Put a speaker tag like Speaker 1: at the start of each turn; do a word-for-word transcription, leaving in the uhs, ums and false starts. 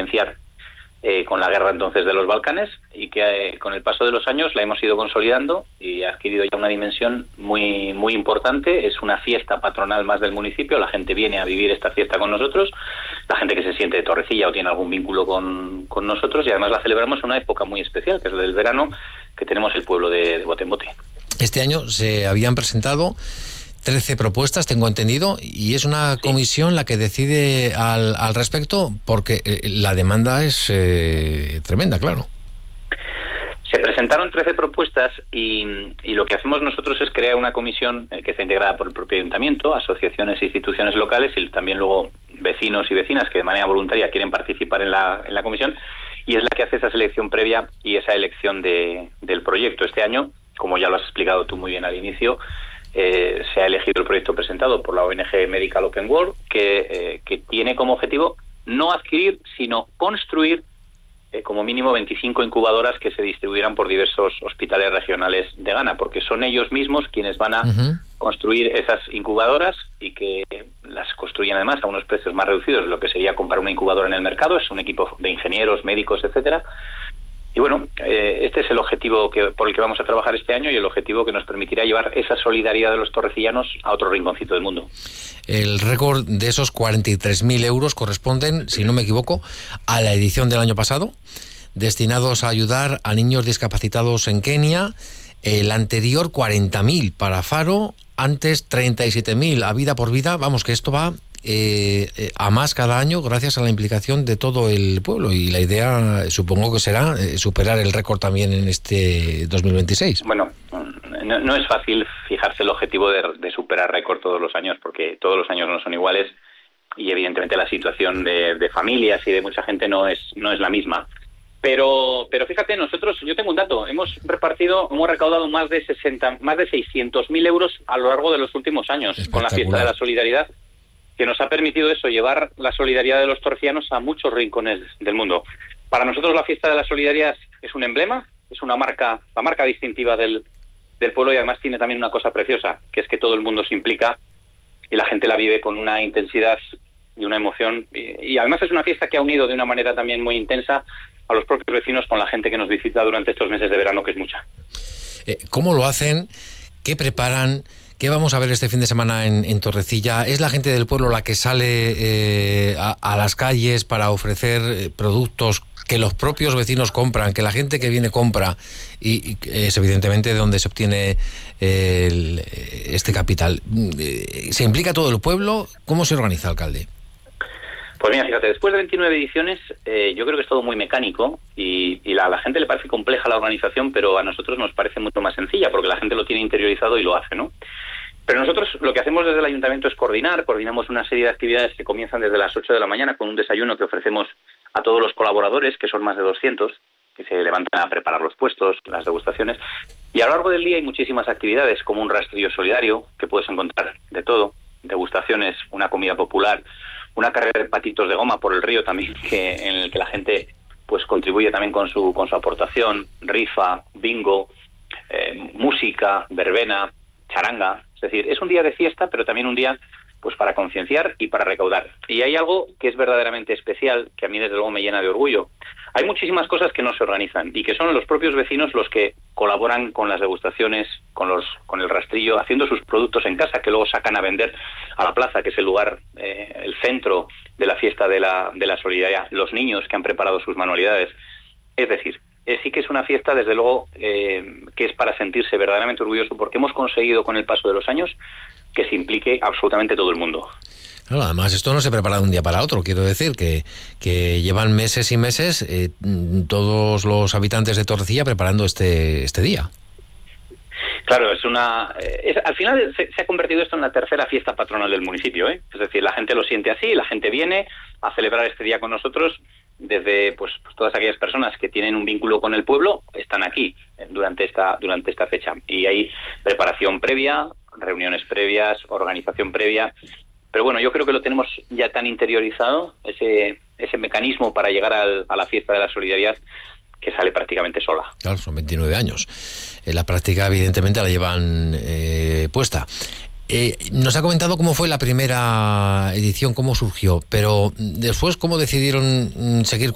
Speaker 1: potenciar eh, con la guerra entonces de los Balcanes y que eh, con el paso de los años la hemos ido consolidando y ha adquirido ya una dimensión muy muy importante. Es una fiesta patronal más del municipio, la gente viene a vivir esta fiesta con nosotros, la gente que se siente de Torrecilla o tiene algún vínculo con, con nosotros, y además la celebramos en una época muy especial, que es la del verano, que tenemos el pueblo de, de bote en bote.
Speaker 2: Este año se habían presentado trece propuestas, tengo entendido, y es una sí. comisión la que decide al, al respecto, porque eh, la demanda es eh, tremenda, claro.
Speaker 1: Se presentaron trece propuestas y, y lo que hacemos nosotros es crear una comisión eh, que está integrada por el propio ayuntamiento, asociaciones e instituciones locales y también luego vecinos y vecinas que de manera voluntaria quieren participar en la, en la comisión, y es la que hace esa selección previa y esa elección de, del proyecto. Este año, como ya lo has explicado tú muy bien al inicio, Eh, se ha elegido el proyecto presentado por la O N G Medical Open World, que, eh, que tiene como objetivo no adquirir, sino construir eh, como mínimo veinticinco incubadoras que se distribuirán por diversos hospitales regionales de Ghana, porque son ellos mismos quienes van a uh-huh. construir esas incubadoras y que las construyen además a unos precios más reducidos de lo que sería comprar una incubadora en el mercado. Es un equipo de ingenieros, médicos, etcétera. Y bueno, eh, este es el objetivo que, por el que vamos a trabajar este año, y el objetivo que nos permitirá llevar esa solidaridad de los torrecillanos a otro rinconcito del mundo.
Speaker 2: El récord de esos cuarenta y tres mil euros corresponden, si no me equivoco, a la edición del año pasado, destinados a ayudar a niños discapacitados en Kenia. El anterior cuarenta mil para Faro, antes treinta y siete mil a Vida por Vida. Vamos, que esto va Eh, eh, a más cada año gracias a la implicación de todo el pueblo, y la idea supongo que será eh, superar el récord también en este dos mil veintiséis.
Speaker 1: Bueno, no, no es fácil fijarse el objetivo de, de superar récord todos los años, porque todos los años no son iguales y evidentemente la situación de, de familias y de mucha gente no es no es la misma. Pero pero fíjate, nosotros, yo tengo un dato, hemos repartido, hemos recaudado más de sesenta, más de seiscientos mil euros a lo largo de los últimos años con la fiesta de la solidaridad, que nos ha permitido eso, llevar la solidaridad de los torcianos a muchos rincones del mundo. Para nosotros la fiesta de la solidaridad es un emblema, es una marca, la marca distintiva del, del pueblo, y además tiene también una cosa preciosa, que es que todo el mundo se implica y la gente la vive con una intensidad y una emoción, y, y además es una fiesta que ha unido de una manera también muy intensa a los propios vecinos con la gente que nos visita durante estos meses de verano, que es mucha.
Speaker 2: Eh, ¿Cómo lo hacen? ¿Qué preparan? ¿Qué vamos a ver este fin de semana en, en Torrecilla? ¿Es la gente del pueblo la que sale eh, a, a las calles para ofrecer eh, productos que los propios vecinos compran, que la gente que viene compra, y, y es evidentemente de donde se obtiene eh, el, este capital? ¿Se implica todo el pueblo? ¿Cómo se organiza, alcalde?
Speaker 1: Pues mira, fíjate, después de veintinueve ediciones, eh, yo creo que es todo muy mecánico y, y la, a la gente le parece compleja la organización, pero a nosotros nos parece mucho más sencilla, porque la gente lo tiene interiorizado y lo hace, ¿no? Pero nosotros lo que hacemos desde el ayuntamiento es coordinar, coordinamos una serie de actividades que comienzan desde las ocho de la mañana con un desayuno que ofrecemos a todos los colaboradores, que son más de doscientos, que se levantan a preparar los puestos, las degustaciones, y a lo largo del día hay muchísimas actividades, como un rastrillo solidario, que puedes encontrar de todo, degustaciones, una comida popular, una carrera de patitos de goma por el río también, que en el que la gente pues contribuye también con su con su aportación, rifa, bingo, eh, música, verbena, charanga. Es decir, es un día de fiesta, pero también un día pues para concienciar y para recaudar. Y hay algo que es verdaderamente especial, que a mí desde luego me llena de orgullo. Hay muchísimas cosas que no se organizan y que son los propios vecinos los que colaboran con las degustaciones, con los con el rastrillo, haciendo sus productos en casa, que luego sacan a vender a la plaza, que es el lugar, eh, el centro de la fiesta de la, de la solidaridad. Los niños que han preparado sus manualidades. Es decir, eh, sí que es una fiesta, desde luego, eh, que es para sentirse verdaderamente orgulloso, porque hemos conseguido con el paso de los años que se implique absolutamente todo el mundo.
Speaker 2: Claro, además esto no se prepara de un día para otro, quiero decir que, que llevan meses y meses eh, todos los habitantes de Torrecilla preparando este este día.
Speaker 1: Claro, es una es, al final se, se ha convertido esto en la tercera fiesta patronal del municipio, ¿eh? Es decir, la gente lo siente así, la gente viene a celebrar este día con nosotros, desde pues, pues todas aquellas personas que tienen un vínculo con el pueblo están aquí durante esta durante esta fecha, y hay preparación previa, reuniones previas, organización previa. Pero bueno, yo creo que lo tenemos ya tan interiorizado, ese ese mecanismo para llegar al, a la fiesta de la solidaridad, que sale prácticamente sola.
Speaker 2: Claro, son veintinueve años. En la práctica, evidentemente, la llevan eh, puesta. Eh, nos ha comentado cómo fue la primera edición, cómo surgió, pero después, ¿cómo decidieron seguir